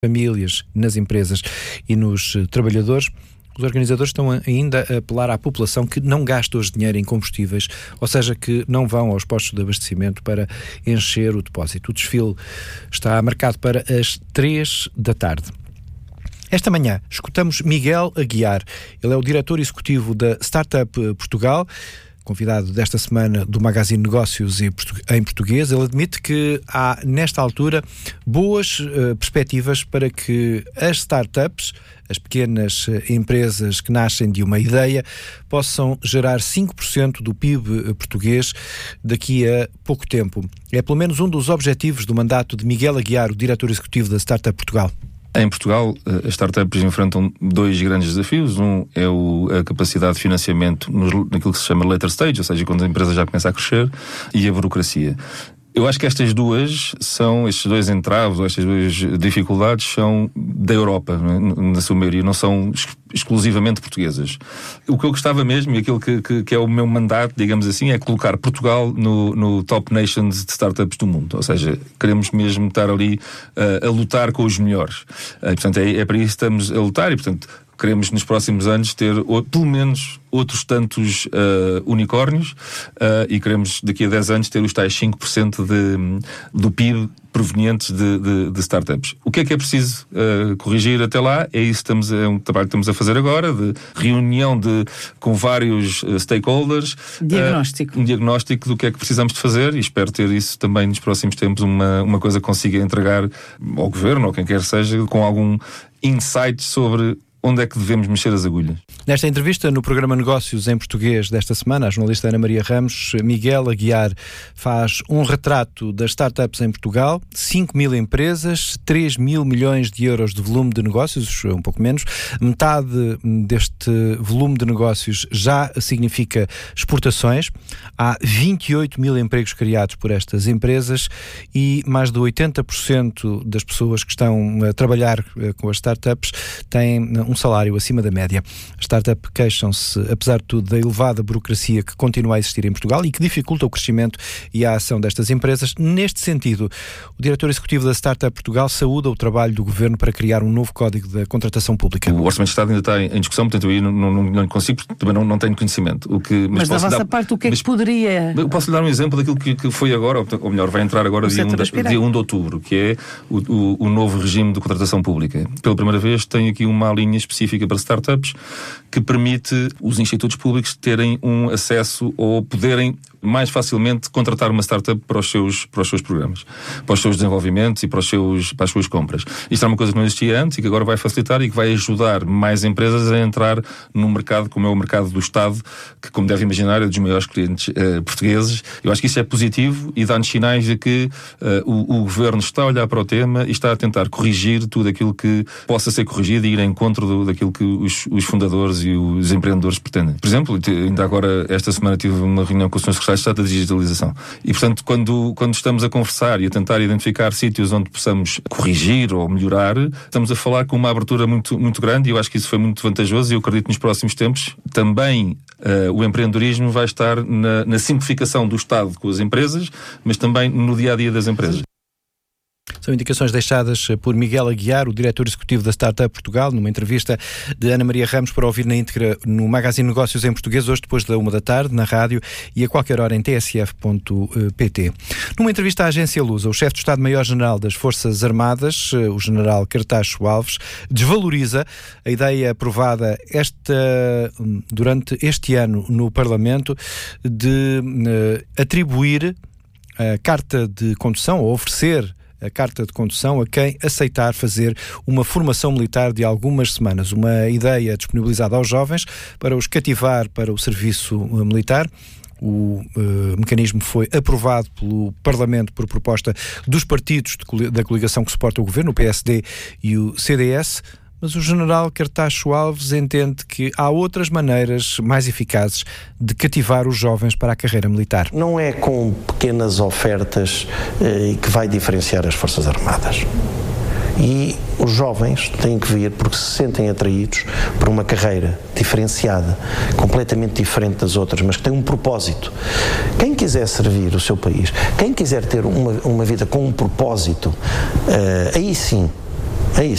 famílias, nas empresas e nos trabalhadores. Os organizadores estão ainda a apelar à população que não gasta hoje dinheiro em combustíveis, ou seja, que não vão aos postos de abastecimento para encher o depósito. O desfile está marcado para as 3 da tarde. Esta manhã escutamos Miguel Aguiar. Ele é o diretor executivo da Startup Portugal, convidado desta semana do Magazine Negócios em português. Ele admite que há, nesta altura, boas perspectivas para que as startups, as pequenas empresas que nascem de uma ideia, possam gerar 5% do PIB português daqui a pouco tempo. É pelo menos um dos objetivos do mandato de Miguel Aguiar, o diretor executivo da Startup Portugal. Em Portugal, as startups enfrentam 2 grandes desafios. Um é a capacidade de financiamento naquilo que se chama later stage, ou seja, quando a empresa já começa a crescer, e a burocracia. Eu acho que estes 2 entraves, ou estas 2 dificuldades são da Europa, na sua maioria, não são exclusivamente portuguesas. O que eu gostava mesmo, e aquilo que é o meu mandato, digamos assim, é colocar Portugal no top nations de startups do mundo. Ou seja, queremos mesmo estar ali a lutar com os melhores. Portanto, é para isso que estamos a lutar e, portanto, queremos nos próximos anos ter pelo menos outros tantos unicórnios e queremos daqui a 10 anos ter os tais 5% do PIB provenientes de startups. O que é preciso corrigir até lá? É um trabalho que estamos a fazer agora, de reunião com vários stakeholders. Um diagnóstico do que é que precisamos de fazer, e espero ter isso também nos próximos tempos, uma coisa que consiga entregar ao Governo, ou quem quer que seja, com algum insight sobre onde é que devemos mexer as agulhas. Nesta entrevista no programa Negócios em Português desta semana, a jornalista Ana Maria Ramos, Miguel Aguiar faz um retrato das startups em Portugal, 5.000 empresas, 3.000 milhões de euros de volume de negócios, um pouco menos. Metade deste volume de negócios já significa exportações. Há 28.000 empregos criados por estas empresas e mais de 80% das pessoas que estão a trabalhar com as startups têm um salário acima da média. As startups queixam-se, apesar de tudo, da elevada burocracia que continua a existir em Portugal e que dificulta o crescimento e a ação destas empresas. Neste sentido, o diretor executivo da Startup Portugal saúda o trabalho do Governo para criar um novo Código da Contratação Pública. O Orçamento de Estado ainda está em discussão, portanto eu aí não consigo, porque também não tenho conhecimento. Mas da vossa parte, o que é que poderia... Eu posso lhe dar um exemplo daquilo que foi agora, ou melhor, vai entrar agora dia 1 de outubro, que é o novo regime de contratação pública. Pela primeira vez tem aqui uma linha específica para startups que permite os institutos públicos terem um acesso ou poderem mais facilmente contratar uma startup para os seus programas, para os seus desenvolvimentos e para as suas compras. Isto é uma coisa que não existia antes e que agora vai facilitar e que vai ajudar mais empresas a entrar num mercado como é o mercado do Estado, que, como deve imaginar, é dos maiores clientes portugueses. Eu acho que isso é positivo e dá-nos sinais de que o Governo está a olhar para o tema e está a tentar corrigir tudo aquilo que possa ser corrigido e ir em encontro daquilo que os fundadores e os empreendedores pretendem. Por exemplo, ainda agora, esta semana tive uma reunião com o Sr. Secretário de Estado da Digitalização. E, portanto, quando estamos a conversar e a tentar identificar sítios onde possamos corrigir ou melhorar, estamos a falar com uma abertura muito, muito grande e eu acho que isso foi muito vantajoso e eu acredito que nos próximos tempos também o empreendedorismo vai estar na simplificação do Estado com as empresas, mas também no dia-a-dia das empresas. São indicações deixadas por Miguel Aguiar, o diretor executivo da Startup Portugal, numa entrevista de Ana Maria Ramos para ouvir na íntegra no Magazine Negócios em Português, hoje depois da 1 da tarde, na rádio e a qualquer hora em tsf.pt. Numa entrevista à agência Lusa, o chefe de Estado-Maior-General das Forças Armadas, o general Cartacho Alves, desvaloriza a ideia aprovada durante este ano no Parlamento de atribuir a carta de condução, ou oferecer a carta de condução a quem aceitar fazer uma formação militar de algumas semanas. Uma ideia disponibilizada aos jovens para os cativar para o serviço militar. O mecanismo foi aprovado pelo Parlamento por proposta dos partidos da coligação que suporta o Governo, o PSD e o CDS. Mas o general Cartacho Alves entende que há outras maneiras mais eficazes de cativar os jovens para a carreira militar. Não é com pequenas ofertas que vai diferenciar as Forças Armadas. E os jovens têm que vir porque se sentem atraídos por uma carreira diferenciada, completamente diferente das outras, mas que tem um propósito. Quem quiser servir o seu país, quem quiser ter uma vida com um propósito, aí sim